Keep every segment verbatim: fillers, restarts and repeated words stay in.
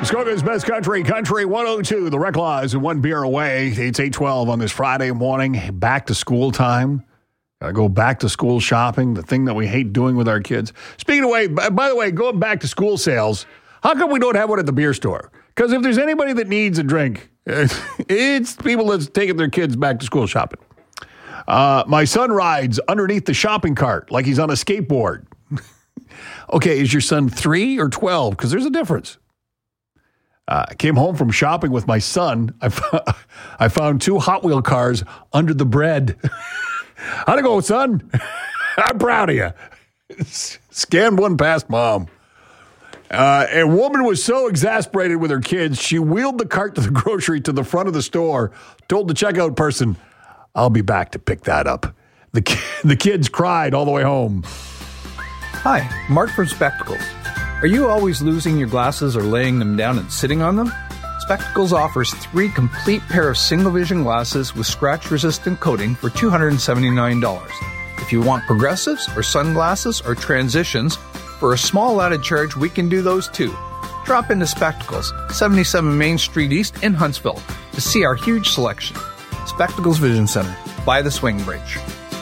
Muskoka's Best Country, Country one oh two. The Rec Laws and one beer away. It's eight twelve on this Friday morning. Back to school time. Gotta go back to school shopping, the thing that we hate doing with our kids. Speaking of way, by the way, going back to school sales, how come we don't have one at the beer store? Because if there's anybody that needs a drink, it's people that's taking their kids back to school shopping. Uh, my son rides underneath the shopping cart like he's on a skateboard. Okay, is your son three or twelve? Because there's a difference. Uh, I came home from shopping with my son. I, f- I found two Hot Wheel cars under the bread. How'd it go, son? I'm proud of you. Scanned one past mom. Uh, a woman was so exasperated with her kids, she wheeled the cart to the grocery to the front of the store, told the checkout person, I'll be back to pick that up. The, ki- the kids cried all the way home. Hi, Mark from Spectacles. Are you always losing your glasses or laying them down and sitting on them? Spectacles offers three complete pair of single vision glasses with scratch-resistant coating for two hundred seventy-nine dollars. If you want progressives or sunglasses or transitions, for a small added charge, we can do those too. Drop into Spectacles, seventy-seven Main Street East in Huntsville, to see our huge selection. Spectacles Vision Center, by the Swing Bridge.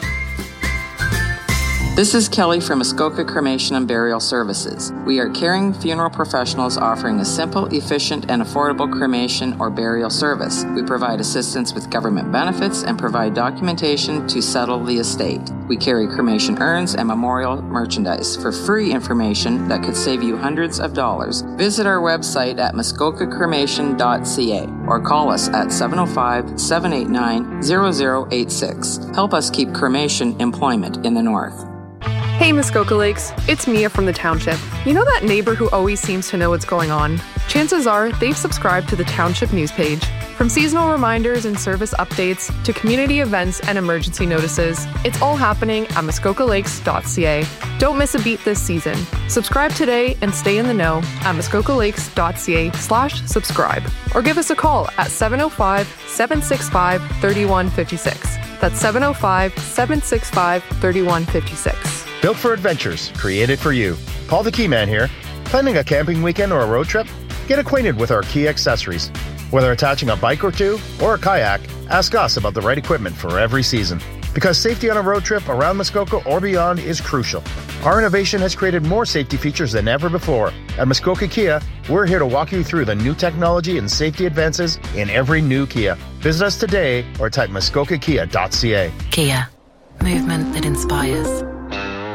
This is Kelly from Muskoka Cremation and Burial Services. We are caring funeral professionals offering a simple, efficient, and affordable cremation or burial service. We provide assistance with government benefits and provide documentation to settle the estate. We carry cremation urns and memorial merchandise. For free information that could save you hundreds of dollars, visit our website at muskoka cremation dot c a or call us at seven oh five, seven eight nine, zero zero eight six. Help us keep cremation employment in the North. Hey Muskoka Lakes, it's Mia from the Township. You know that neighbor who always seems to know what's going on? Chances are they've subscribed to the Township news page. From seasonal reminders and service updates to community events and emergency notices, it's all happening at muskoka lakes dot c a. Don't miss a beat this season. Subscribe today and stay in the know at muskoka lakes dot c a slash subscribe or give us a call at seven oh five, seven six five, three one five six. That's seven oh five, seven six five, three one five six. Built for adventures, created for you. Paul the Key Man here. Planning a camping weekend or a road trip? Get acquainted with our key accessories. Whether attaching a bike or two or a kayak, ask us about the right equipment for every season. Because safety on a road trip around Muskoka or beyond is crucial. Our innovation has created more safety features than ever before. At Muskoka Kia, we're here to walk you through the new technology and safety advances in every new Kia. Visit us today or type muskoka kia dot c a. Kia. Movement that inspires.